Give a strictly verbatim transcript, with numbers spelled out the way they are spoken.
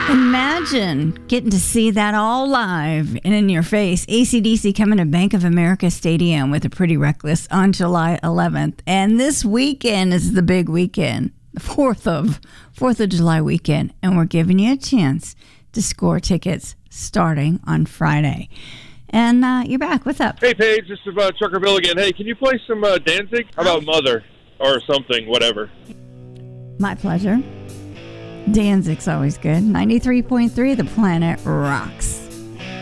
Imagine getting to see that all live and in your face. A C D C coming to Bank of America Stadium with a Pretty Reckless on July eleventh. And this weekend is the big weekend, the fourth of fourth of July weekend. And we're giving you a chance to score tickets starting on Friday. And uh, you're back. What's up? Hey, Paige. This is uh, Trucker Bill again. Hey, can you play some uh, Danzig? How about Mother or something, whatever? My pleasure. Danzig's always good. ninety-three point three, The Planet Rocks.